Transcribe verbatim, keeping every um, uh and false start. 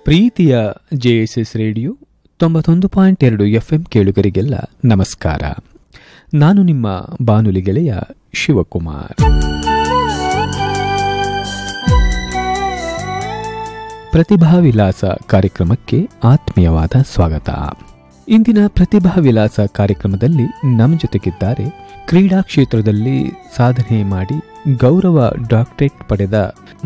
ಪ್ರೀತಿಯ JSS radio ತೊಂಬತ್ತೊಂದು point ಎರಡು ಎಫ್ಎಂ ಕೇಳುಗರಿಗೆಲ್ಲ ನಮಸ್ಕಾರ. ನಾನು ನಿಮ್ಮ ಬಾನುಲಿ ಗೆಳೆಯ ಶಿವಕುಮಾರ್. ಪ್ರತಿಭಾ ವಿಲಾಸ ಕಾರ್ಯಕ್ರಮಕ್ಕೆ ಆತ್ಮೀಯವಾದ ಸ್ವಾಗತ. ಇಂದಿನ ಪ್ರತಿಭಾ ವಿಲಾಸ ಕಾರ್ಯಕ್ರಮದಲ್ಲಿ ನಮ್ಮ ಜೊತೆಗಿದ್ದಾರೆ ಕ್ರೀಡಾ ಕ್ಷೇತ್ರದಲ್ಲಿ ಸಾಧನೆ ಮಾಡಿ ಗೌರವ ಡಾಕ್ಟರೇಟ್ ಪಡೆದ